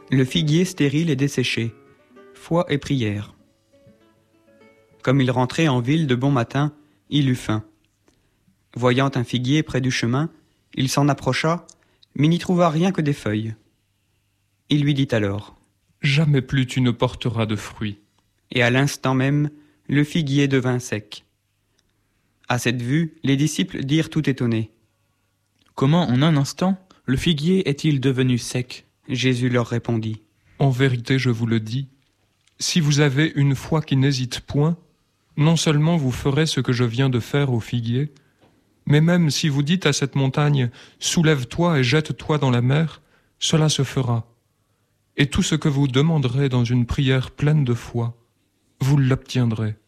Le figuier stérile et desséché. Foi et prière. Comme il rentrait en ville de bon matin, il eut faim. Voyant un figuier près du chemin, il s'en approcha, mais n'y trouva rien que des feuilles. Il lui dit alors : « Jamais plus tu ne porteras de fruits. » Et à l'instant même, le figuier devint sec. À cette vue, les disciples dirent tout étonnés : « Comment en un instant le figuier est-il devenu sec ?» Jésus leur répondit : « En vérité, je vous le dis, si vous avez une foi qui n'hésite point, non seulement vous ferez ce que je viens de faire au figuier, mais même si vous dites à cette montagne « Soulève-toi et jette-toi dans la mer », cela se fera. Et tout ce que vous demanderez dans une prière pleine de foi, vous l'obtiendrez.